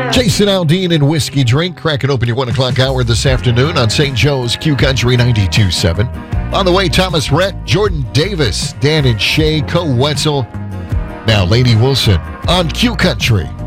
Jason Aldean and Whiskey Drink cracking open your 1 o'clock hour this afternoon on St. Joe's Q Country 92.7. On the way, Thomas Rhett, Jordan Davis, Dan and Shay, Co Wetzel. Now, Lady Wilson on Q Country.